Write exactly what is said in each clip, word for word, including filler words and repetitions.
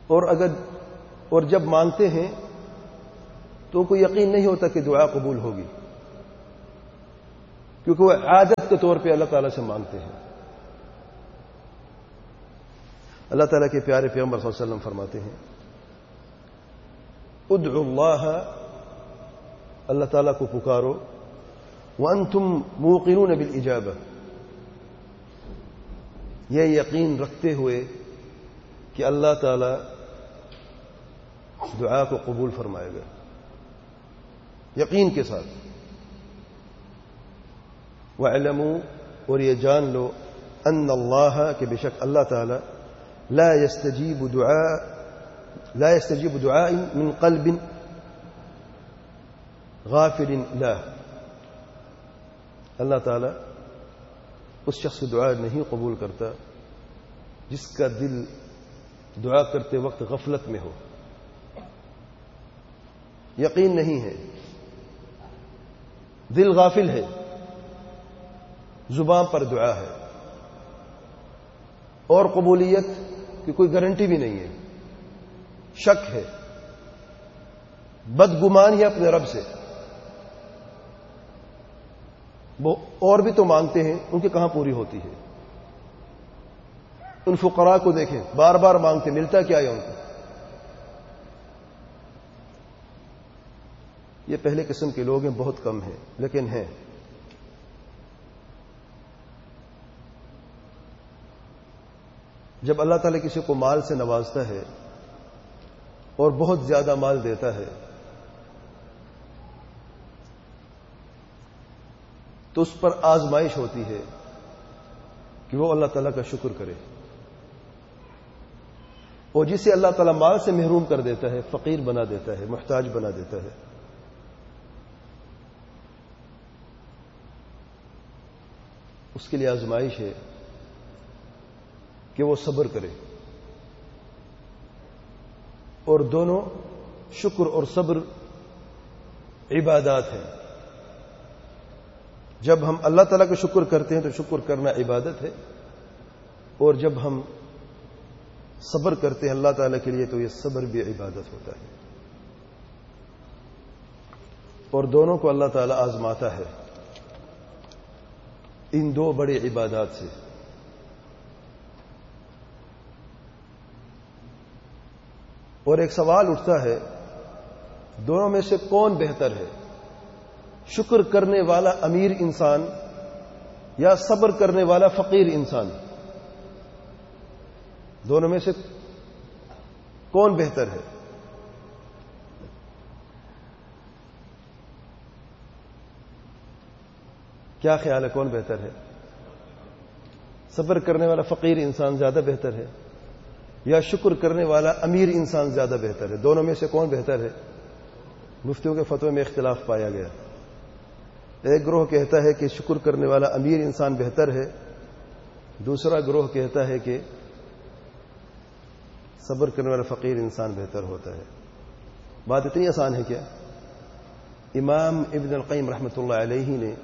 اور اگر اور جب مانگتے ہیں تو کوئی یقین نہیں ہوتا کہ دعا قبول ہوگی، کیونکہ وہ عادت کے طور پہ اللہ تعالیٰ سے مانگتے ہیں۔ اللہ تعالیٰ کے پیارے پیغمبر صلی اللہ علیہ وسلم فرماتے ہیں ادعوا اللہ، اللہ تعالیٰ کو پکارو، وانتم موقنون بالاجابہ، یہ یقین رکھتے ہوئے کہ اللہ تعالیٰ دعا کو قبول فرمائے گا، یقین کے ساتھ۔ وَاعْلَمُوا، اور یہ جان لو، ان اللہ، کہ بے شک اللہ تعالیٰ لا يستجیب دعاء لا يستجیب دعاء من قلب غافل له، اللہ تعالیٰ اس شخص کی دعا نہیں قبول کرتا جس کا دل دعا کرتے وقت غفلت میں ہو، یقین نہیں ہے، دل غافل ہے، زبان پر دعا ہے، اور قبولیت کی کوئی گارنٹی بھی نہیں ہے، شک ہے، بدگمان ہے اپنے رب سے۔ وہ اور بھی تو مانگتے ہیں، ان کی کہاں پوری ہوتی ہے؟ ان فقراء کو دیکھیں، بار بار مانگتے، ملتا کیا ہے ان کو؟ یہ پہلے قسم کے لوگ ہیں، بہت کم ہیں، لیکن ہیں۔ جب اللہ تعالیٰ کسی کو مال سے نوازتا ہے اور بہت زیادہ مال دیتا ہے تو اس پر آزمائش ہوتی ہے کہ وہ اللہ تعالیٰ کا شکر کرے، اور جسے اللہ تعالیٰ مال سے محروم کر دیتا ہے، فقیر بنا دیتا ہے، محتاج بنا دیتا ہے، اس کے لیے آزمائش ہے کہ وہ صبر کرے۔ اور دونوں، شکر اور صبر، عبادات ہیں۔ جب ہم اللہ تعالیٰ کا شکر کرتے ہیں تو شکر کرنا عبادت ہے، اور جب ہم صبر کرتے ہیں اللہ تعالیٰ کے لیے تو یہ صبر بھی عبادت ہوتا ہے، اور دونوں کو اللہ تعالیٰ آزماتا ہے ان دو بڑے عبادات سے۔ اور ایک سوال اٹھتا ہے، دونوں میں سے کون بہتر ہے؟ شکر کرنے والا امیر انسان یا صبر کرنے والا فقیر انسان؟ دونوں میں سے کون بہتر ہے؟ کیا خیال ہے، کون بہتر ہے؟ صبر کرنے والا فقیر انسان زیادہ بہتر ہے یا شکر کرنے والا امیر انسان زیادہ بہتر ہے؟ دونوں میں سے کون بہتر ہے؟ مفتیوں کے فتوے میں اختلاف پایا گیا۔ ایک گروہ کہتا ہے کہ شکر کرنے والا امیر انسان بہتر ہے، دوسرا گروہ کہتا ہے کہ صبر کرنے والا فقیر انسان بہتر ہوتا ہے۔ بات اتنی آسان ہے کیا؟ امام ابن القیم رحمۃ اللہ علیہ نے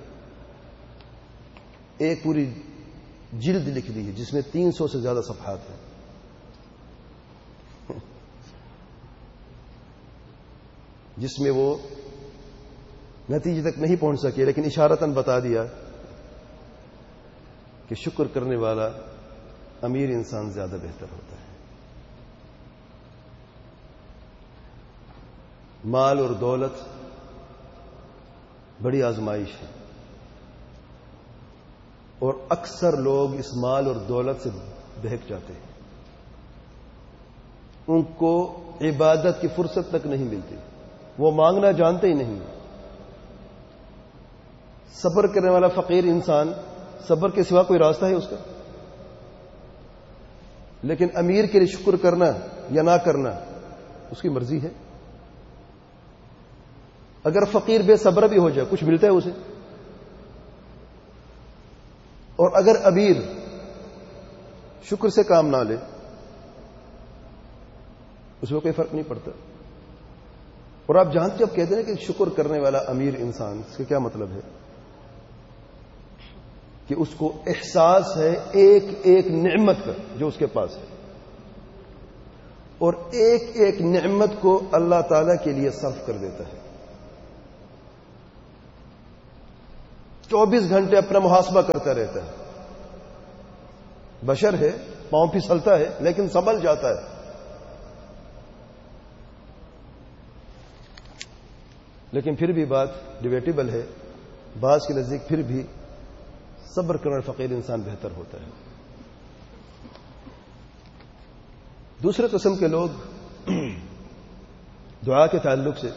ایک پوری جلد لکھ دی ہے جس میں تین سو سے زیادہ صفحات ہیں۔ جس میں وہ نتیجے تک نہیں پہنچ سکے، لیکن اشارتاً بتا دیا کہ شکر کرنے والا امیر انسان زیادہ بہتر ہوتا ہے۔ مال اور دولت بڑی آزمائش ہے، اور اکثر لوگ اس مال اور دولت سے بہک جاتے ہیں، ان کو عبادت کی فرصت تک نہیں ملتی، وہ مانگنا جانتے ہی نہیں۔ صبر کرنے والا فقیر انسان، صبر کے سوا کوئی راستہ ہے اس کا؟ لیکن امیر کے لیے شکر کرنا یا نہ کرنا اس کی مرضی ہے۔ اگر فقیر بے صبر بھی ہو جائے کچھ ملتا ہے اسے، اور اگر امیر شکر سے کام نہ لے اس میں کوئی فرق نہیں پڑتا۔ اور آپ جانتے جب کہتے ہیں کہ شکر کرنے والا امیر انسان، اس کا کیا مطلب ہے؟ کہ اس کو احساس ہے ایک ایک نعمت کا جو اس کے پاس ہے، اور ایک ایک نعمت کو اللہ تعالی کے لیے صرف کر دیتا ہے. چوبیس گھنٹے اپنا محاسبہ کرتا رہتا ہے. بشر ہے، پاؤں پھسلتا ہے لیکن سنبھل جاتا ہے. لیکن پھر بھی بات ڈیبیٹیبل ہے. بعض کے نزدیک پھر بھی صبر کرنے والا فقیر انسان بہتر ہوتا ہے. دوسرے قسم کے لوگ دعا کے تعلق سے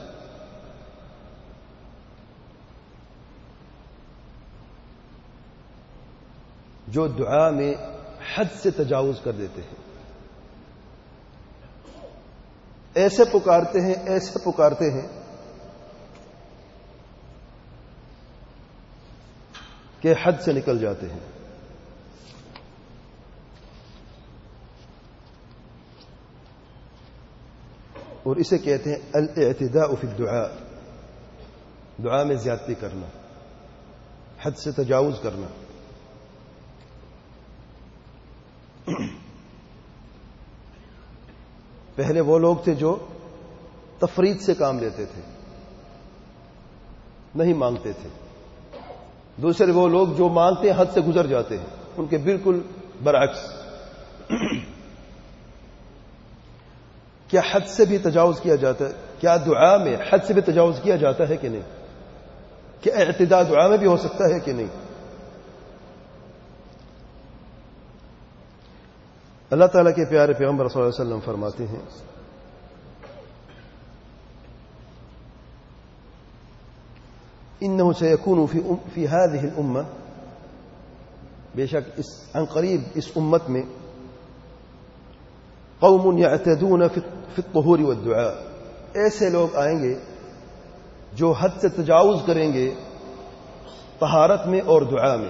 جو دعا میں حد سے تجاوز کر دیتے ہیں، ایسے پکارتے ہیں ایسے پکارتے ہیں کہ حد سے نکل جاتے ہیں. اور اسے کہتے ہیں الاعتداء فی الدعاء، دعا میں زیادتی کرنا، حد سے تجاوز کرنا. پہلے وہ لوگ تھے جو تفرید سے کام لیتے تھے، نہیں مانگتے تھے. دوسرے وہ لوگ جو مانگتے ہیں حد سے گزر جاتے ہیں، ان کے بالکل برعکس. کیا حد سے بھی تجاوز کیا جاتا ہے؟ کیا دعا میں حد سے بھی تجاوز کیا جاتا ہے کہ نہیں؟ کیا اعتداء دعا میں بھی ہو سکتا ہے کہ نہیں؟ اللہ تعالیٰ کے پیارے پیغمبر صلی اللہ علیہ وسلم فرماتے ہیں انه سيكون في في هذه الامه، بے شک اس عن قریب اس امت میں قوم يعتدون في الطهور والدعاء، ایسے لوگ آئیں گے جو حد سے تجاوز کریں گے طہارت میں اور دعا میں.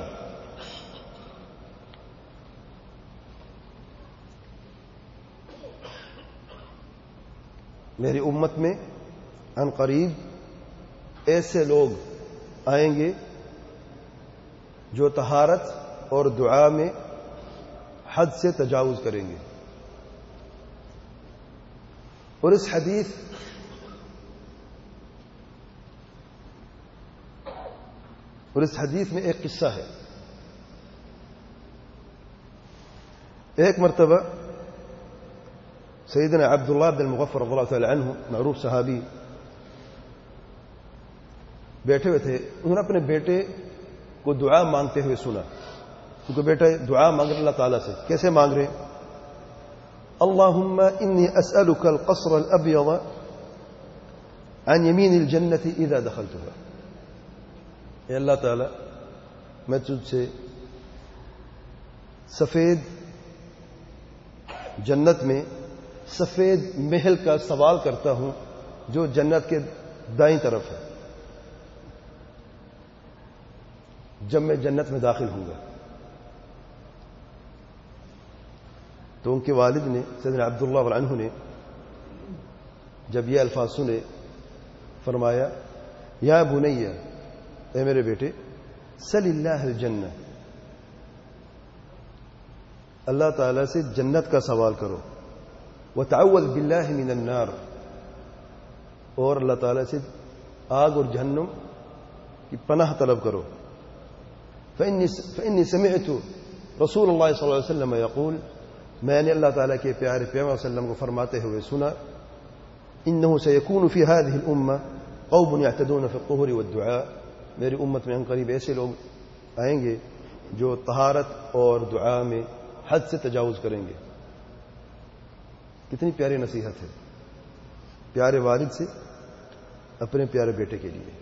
میری امت میں عن قریب ایسے لوگ آئیں گے جو طہارت اور دعا میں حد سے تجاوز کریں گے. اور اس حدیث اور اس حدیث میں ایک قصہ ہے. ایک مرتبہ سیدنا عبداللہ بن المغفر رضی اللہ تعالی عنہ، معروف صحابی، بیٹھے ہوئے تھے. انہوں نے اپنے بیٹے کو دعا مانگتے ہوئے سنا. کیونکہ بیٹا دعا مانگ رہے اللہ تعالیٰ سے. کیسے مانگ رہے؟ اللہم انی اسألک القصر الابیض عن یمین الجنت اذا دخلتها. اے اللہ تعالیٰ، میں تجھ سے سفید جنت میں سفید محل کا سوال کرتا ہوں جو جنت کے دائیں طرف ہے جب میں جنت میں داخل ہوں گا. تو ان کے والد نے سیدنا عبداللہ عنہ نے جب یہ الفاظ سنے فرمایا یا بنیہ، اے میرے بیٹے، سل اللہ الجنہ، اللہ تعالیٰ سے جنت کا سوال کرو، وتعوذ باللہ من النار، اور اللہ تعالیٰ سے آگ اور جہنم کی پناہ طلب کرو. فإني سمعت رسول اللہ صلی اللہ علیہ وسلم یقول، میں نے اللہ تعالیٰ کے پیارے پیغمبر صلی اللہ علیہ وسلم کو فرماتے ہوئے سنا، انه سيكون في هذه الامه قوم يعتدون في الطهور والدعاء، میری امت میں ان قریب ایسے لوگ آئیں گے جو طہارت اور دعا میں حد سے تجاوز کریں گے. کتنی پیاری نصیحت ہے پیارے والد سے اپنے پیارے بیٹے کے لیے.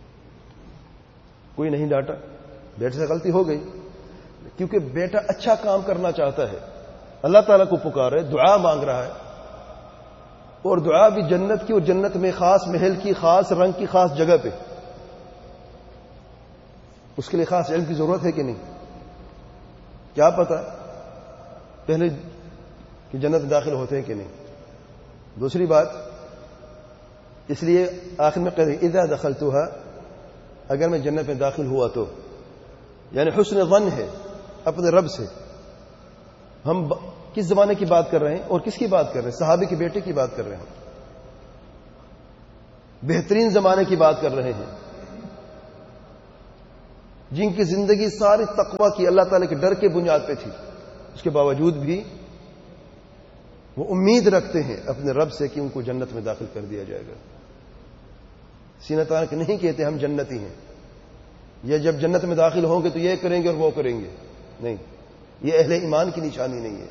کوئی نہیں ڈانٹا، بیٹے سے غلطی ہو گئی کیونکہ بیٹا اچھا کام کرنا چاہتا ہے، اللہ تعالیٰ کو پکار ہے، دعا مانگ رہا ہے، اور دعا بھی جنت کی، اور جنت میں خاص محل کی، خاص رنگ کی، خاص جگہ پہ. اس کے لیے خاص علم کی ضرورت ہے کہ نہیں؟ کیا پتا پہلے کہ جنت میں داخل ہوتے ہیں کہ نہیں. دوسری بات، اس لیے آخر میں کہتے ہیں اذا دخلتها، اگر میں جنت میں داخل ہوا تو، یعنی حسن ظن ہے اپنے رب سے ہم کس زمانے کی بات کر رہے ہیں اور کس کی بات کر رہے ہیں؟ صحابی کے بیٹے کی بات کر رہے ہیں، بہترین زمانے کی بات کر رہے ہیں، جن کی زندگی ساری تقوی کی، اللہ تعالی کے ڈر کے بنیاد پہ تھی، اس کے باوجود بھی وہ امید رکھتے ہیں اپنے رب سے کہ ان کو جنت میں داخل کر دیا جائے گا۔ سینہ تان کے نہیں کہتے ہم جنتی ہیں، یہ جب جنت میں داخل ہوں گے تو یہ کریں گے اور وہ کریں گے، نہیں، یہ اہل ایمان کی نشانی نہیں ہے۔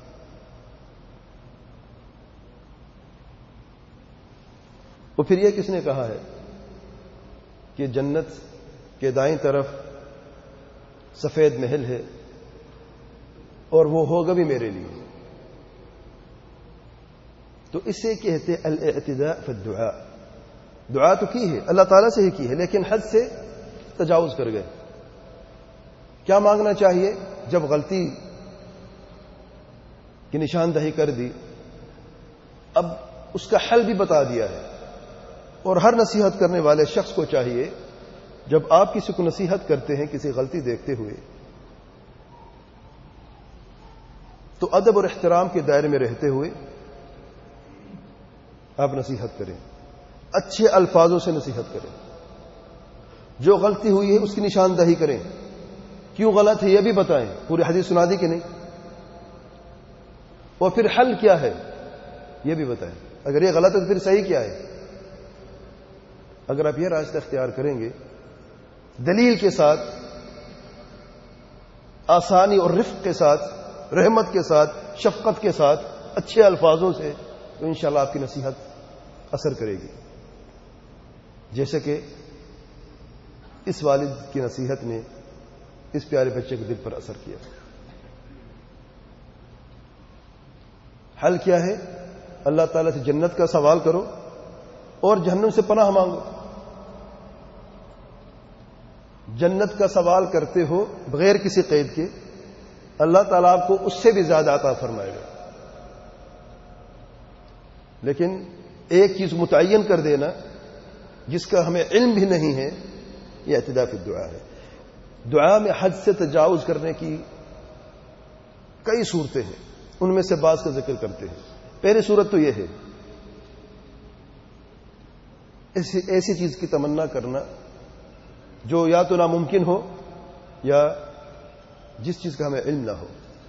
اور پھر یہ کس نے کہا ہے کہ جنت کے دائیں طرف سفید محل ہے اور وہ ہوگا بھی میرے لیے؟ تو اسے کہتے الاعتداء فی الدعاء۔ دعا تو کی ہے، اللہ تعالیٰ سے ہی کی ہے، لیکن حد سے تجاوز کر گئے۔ کیا مانگنا چاہیے؟ جب غلطی کی نشاندہی کر دی، اب اس کا حل بھی بتا دیا ہے، اور ہر نصیحت کرنے والے شخص کو چاہیے جب آپ کسی کو نصیحت کرتے ہیں کسی غلطی دیکھتے ہوئے تو ادب اور احترام کے دائرے میں رہتے ہوئے آپ نصیحت کریں، اچھے الفاظوں سے نصیحت کریں، جو غلطی ہوئی ہے اس کی نشاندہی کریں، کیوں غلط ہے یہ بھی بتائیں، پوری حدیث سنا دی کہ نہیں، اور پھر حل کیا ہے یہ بھی بتائیں، اگر یہ غلط ہے تو پھر صحیح کیا ہے۔ اگر آپ یہ راستہ اختیار کریں گے دلیل کے ساتھ، آسانی اور رفق کے ساتھ، رحمت کے ساتھ، شفقت کے ساتھ، اچھے الفاظوں سے، تو انشاءاللہ آپ کی نصیحت اثر کرے گی، جیسے کہ اس والد کی نصیحت نے اس پیارے بچے کے دل پر اثر کیا۔ حل کیا ہے؟ اللہ تعالیٰ سے جنت کا سوال کرو اور جہنم سے پناہ مانگو۔ جنت کا سوال کرتے ہو بغیر کسی قید کے، اللہ تعالیٰ آپ کو اس سے بھی زیادہ عطا فرمائے گا۔ لیکن ایک چیز متعین کر دینا جس کا ہمیں علم بھی نہیں ہے، یہ اعتداء فی الدعاء ہے۔ دعا میں حد سے تجاوز کرنے کی کئی صورتیں ہیں، ان میں سے بعض کا ذکر کرتے ہیں۔ پہلی صورت تو یہ ہے ایسی ایسی چیز کی تمنا کرنا جو یا تو ناممکن ہو یا جس چیز کا ہمیں علم نہ ہو۔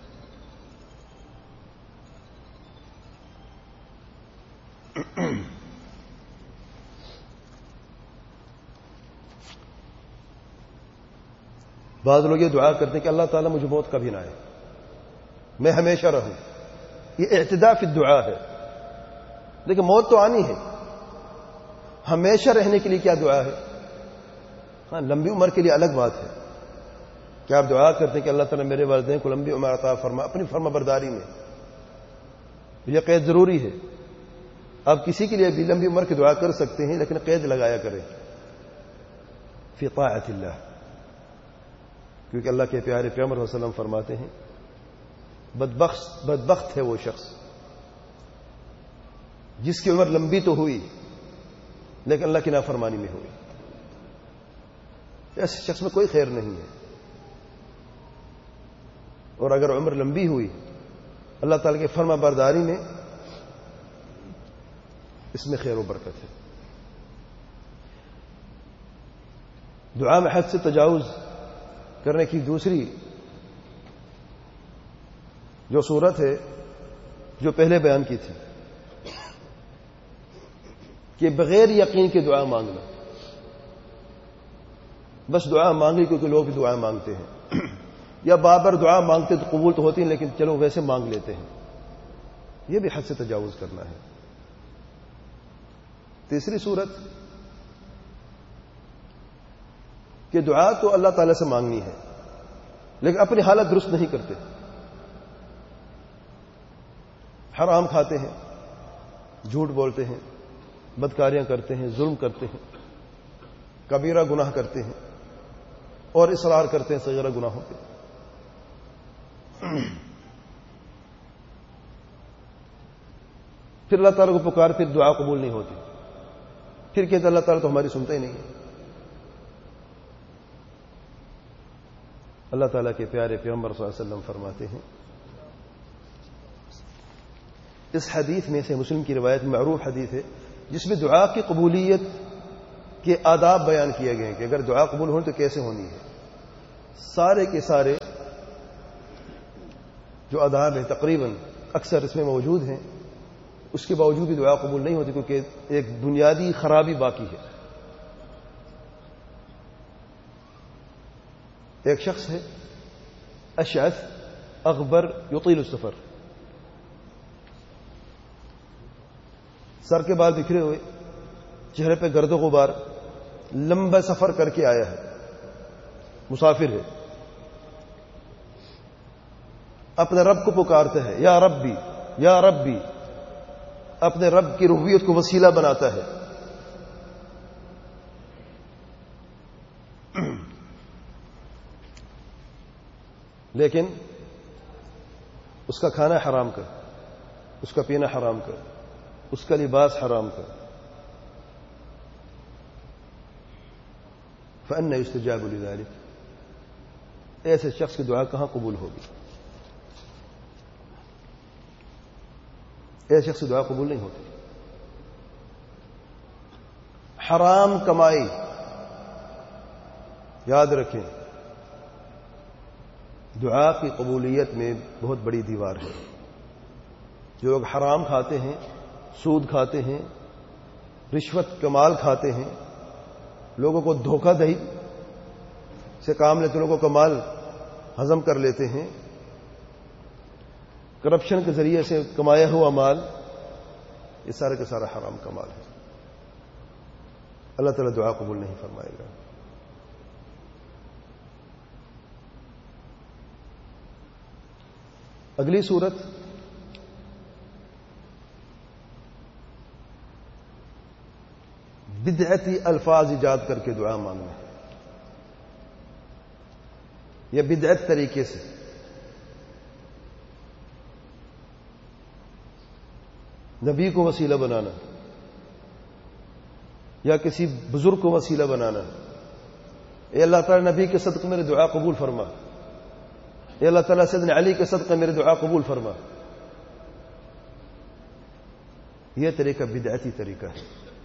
بعض لوگ یہ دعا کرتے ہیں کہ اللہ تعالیٰ مجھے موت کبھی نہ آئے، میں ہمیشہ رہوں، یہ اعتداء فی الدعاء ہے۔ لیکن موت تو آنی ہے، ہمیشہ رہنے کے لیے کیا دعا ہے؟ ہاں، لمبی عمر کے لیے الگ بات ہے کہ آپ دعا کرتے ہیں کہ اللہ تعالیٰ میرے والدین کو لمبی عمر عطا فرما اپنی فرما برداری میں، یہ قید ضروری ہے۔ آپ کسی کے لیے بھی لمبی عمر کی دعا کر سکتے ہیں، لیکن قید لگایا کریں فی طاعت اللہ، کیونکہ اللہ کے پیارے پیغمبر صلی اللہ علیہ وسلم فرماتے ہیں بدبخت بدبخت ہے وہ شخص جس کی عمر لمبی تو ہوئی لیکن اللہ کی نافرمانی میں ہوئی، ایسے شخص میں کوئی خیر نہیں ہے۔ اور اگر عمر لمبی ہوئی اللہ تعالی کی فرما برداری میں، اس میں خیر و برکت ہے۔ دعا میں حد سے تجاوز کرنے کی دوسری جو صورت ہے جو پہلے بیان کی تھی کہ بغیر یقین کی دعا مانگنا، بس دعا مانگی کیونکہ لوگ بھی دعا مانگتے ہیں، یا بار بار دعا مانگتے تو قبول تو ہوتی ہیں لیکن چلو ویسے مانگ لیتے ہیں، یہ بھی حد سے تجاوز کرنا ہے۔ تیسری صورت کہ دعا تو اللہ تعالی سے مانگنی ہے لیکن اپنی حالت درست نہیں کرتے، حرام کھاتے ہیں، جھوٹ بولتے ہیں، بدکاریاں کرتے ہیں، ظلم کرتے ہیں، کبیرہ گناہ کرتے ہیں اور اصرار کرتے ہیں صغیرہ گناہوں پہ۔ پھر اللہ تعالیٰ کو پکار، پھر دعا قبول نہیں ہوتی، پھر کہتے اللہ تعالیٰ تو ہماری سنتا ہی نہیں ہے۔ اللہ تعالیٰ کے پیارے پیغمبر صلی اللہ علیہ وسلم فرماتے ہیں اس حدیث میں سے مسلم کی روایت میں معروف حدیث ہے جس میں دعا کی قبولیت کے آداب بیان کیے گئے ہیں کہ اگر دعا قبول ہو تو کیسے ہونی ہے. سارے کے سارے جو آداب ہیں تقریباً اکثر اس میں موجود ہیں. اس کے باوجود بھی دعا قبول نہیں ہوتی کیونکہ ایک بنیادی خرابی باقی ہے. ایک شخص ہے اشعث اغبر یطیل السفر، سر کے بال بکھرے ہوئے، چہرے پہ گرد و غبار، لمبا سفر کر کے آیا ہے، مسافر ہے، اپنے رب کو پکارتا ہے یا ربی یا ربی، اپنے رب کی ربوبیت کو وسیلہ بناتا ہے. لیکن اس کا کھانا حرام کر، اس کا پینا حرام کر، اس کا لباس حرام کر. فأنى يستجاب لذلك، ایسے شخص کی دعا کہاں قبول ہوگی؟ ایسے شخص کی دعا قبول نہیں ہوتی. حرام کمائی، یاد رکھیں دعا کی قبولیت میں بہت بڑی دیوار ہے. جو لوگ حرام کھاتے ہیں، سود کھاتے ہیں، رشوت کا مال کھاتے ہیں، لوگوں کو دھوکہ دہی سے کام لیتے، لوگوں کا مال ہضم کر لیتے ہیں، کرپشن کے ذریعے سے کمایا ہوا مال، یہ سارا کا سارا حرام کا مال ہے. اللہ تعالیٰ دعا قبول نہیں فرمائے گا. اگلی صورت بدعتی الفاظ ایجاد کر کے دعا مانگنا یا بدعت طریقے سے. نبی کو وسیلہ بنانا یا کسی بزرگ کو وسیلہ بنانا. اے اللہ تعالیٰ نبی کے صدقے میری دعا قبول فرما، اے اللہ تعالیٰ سیدنا علی کے صدقے میری دعا قبول فرما. یہ طریقہ بدعتی طریقہ ہے.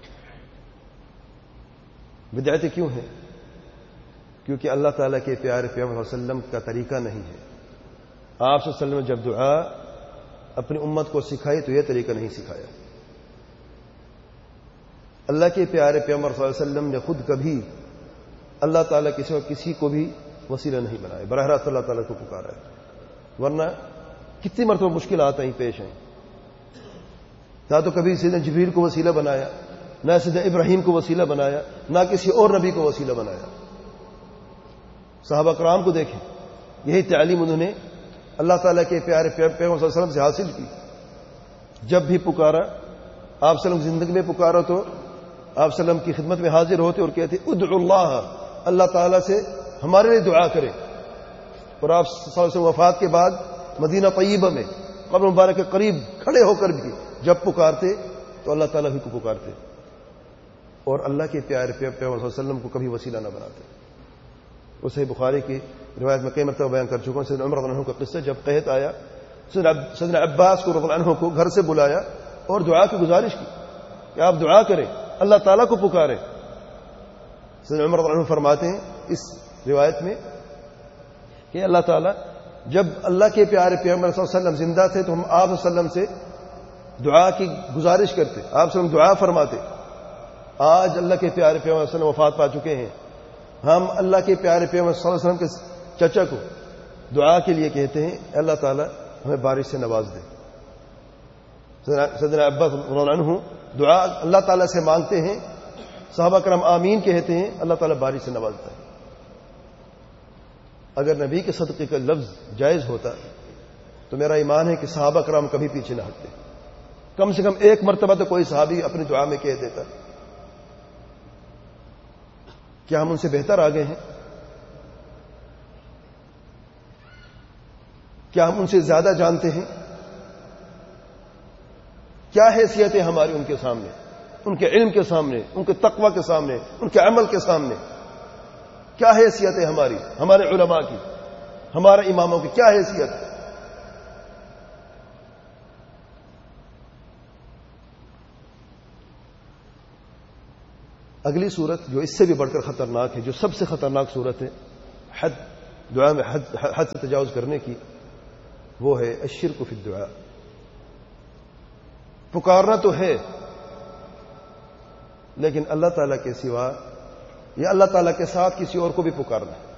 بدعتی کیوں ہے؟ کیونکہ اللہ تعالیٰ کے پیارے پیغمبر صلی اللہ علیہ وسلم کا طریقہ نہیں ہے. آپ صلی اللہ علیہ وسلم نے جب دعا اپنی امت کو سکھائی تو یہ طریقہ نہیں سکھایا. اللہ کے پیارے پیغمبر صلی اللہ علیہ وسلم نے خود کبھی اللہ تعالیٰ کسی کسی کو بھی وسیلہ نہیں بنایا، براہ راست اللہ تعالیٰ کو پکارا ہے. ورنہ کتنی مرتبہ مشکلات آئیں پیش ہیں. نہ تو کبھی سیدنا جبریل کو وسیلہ بنایا، نہ سیدنا ابراہیم کو وسیلہ بنایا، نہ کسی اور نبی کو وسیلہ بنایا. صحابہ کرام کو دیکھیں، یہی تعلیم انہوں نے اللہ تعالیٰ کے پیارے پیغمبر صلی اللہ علیہ وسلم سے حاصل کی. جب بھی پکارا، آپ صلی اللہ علیہ وسلم زندگی میں پکارا تو آپ صلی اللہ علیہ وسلم کی خدمت میں حاضر ہوتے اور کہتے ادعو اللہ، اللہ تعالیٰ سے ہمارے لیے دعا کرے. اور آپ صلی اللہ علیہ وسلم وفات کے بعد مدینہ طیبہ میں قبر مبارک کے قریب کھڑے ہو کر بھی جب پکارتے تو اللہ تعالیٰ ہی کو پکارتے اور اللہ کے پیارے پیغمبر صلی اللہ علیہ وسلم کو کبھی وسیلہ نہ بناتے. وہ صحیح بخاری کی روایت میں کئی مرتبہ بیان کر چکا ہوں. سیدنا عمر رضی اللہ عنہ کا قصہ، جب قحط آیا سیدنا عباس کو رضی اللہ عنہ کو گھر سے بلایا اور دعا کی گزارش کی کہ آپ دعا کریں، اللہ تعالیٰ کو پکاریں. سیدنا عمر رضی اللہ عنہ فرماتے ہیں اس روایت میں کہ اللہ تعالیٰ جب اللہ کے پیارے پیغمبر صلی اللہ علیہ وسلم زندہ تھے تو ہم آپ صلی اللہ علیہ وسلم سے دعا کی گزارش کرتے، آپ صلی اللہ علیہ وسلم دعا فرماتے. آج اللہ کے پیارے پیغمبر صلی اللہ علیہ وسلم وفات پا چکے ہیں، ہم اللہ کے پیارے پیغمبر صلی اللہ علیہ وسلم کے چچا کو دعا کے لیے کہتے ہیں اللہ تعالیٰ ہمیں بارش سے نواز دے. سیدنا عباس رضی اللہ عنہ دعا اللہ تعالیٰ سے مانگتے ہیں، صحابہ کرام آمین کہتے ہیں، اللہ تعالیٰ بارش سے نوازتا ہے. اگر نبی کے صدقے کا لفظ جائز ہوتا تو میرا ایمان ہے کہ صحابہ کرام کبھی پیچھے نہ ہٹتے. کم سے کم ایک مرتبہ تو کوئی صحابی اپنی دعا میں کہہ دیتا. کیا ہم ان سے بہتر آگے ہیں؟ کیا ہم ان سے زیادہ جانتے ہیں؟ کیا حیثیت ہے ہماری ان کے سامنے، ان کے علم کے سامنے، ان کے تقوی کے سامنے، ان کے عمل کے سامنے؟ کیا حیثیت ہے ہماری، ہمارے علماء کی، ہمارے اماموں کی کیا حیثیت ہے؟ اگلی صورت جو اس سے بھی بڑھ کر خطرناک ہے، جو سب سے خطرناک صورت ہے حد دعا میں حد, حد سے تجاوز کرنے کی، وہ ہے الشرک فی الدعاء۔ پکارنا تو ہے لیکن اللہ تعالیٰ کے سوا یا اللہ تعالیٰ کے ساتھ کسی اور کو بھی پکارنا ہے۔